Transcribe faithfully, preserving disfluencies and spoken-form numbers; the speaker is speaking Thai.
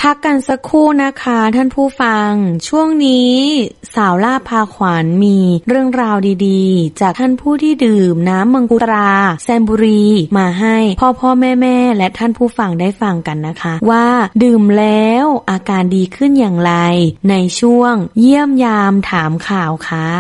พักกันสักครู่นะคะท่านผู้ฟังช่วงนี้สาวล่าพาขวัญมีเรื่องราวดีๆจากท่านผู้ที่ดื่มน้ำมังคุดตราแซมบุรีมาให้พ่อพ่อแม่แม่และท่านผู้ฟังได้ฟังกันนะคะว่าดื่มแล้วอาการดีขึ้นอย่างไรในช่วงเยี่ยมยามถามข่าวค่ะ